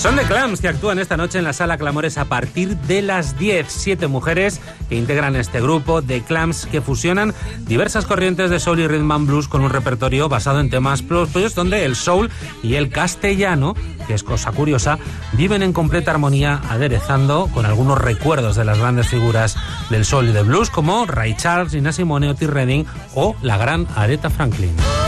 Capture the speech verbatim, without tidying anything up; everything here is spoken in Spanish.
Son The Clams, que actúan esta noche en la Sala Clamores a partir de las diez. Siete mujeres que integran este grupo, The Clams, que fusionan diversas corrientes de soul y rhythm and blues con un repertorio basado en temas propios donde el soul y el castellano, que es cosa curiosa, viven en completa armonía, aderezando con algunos recuerdos de las grandes figuras del soul y del blues como Ray Charles, Nina Simone, Otis Redding o la gran Aretha Franklin.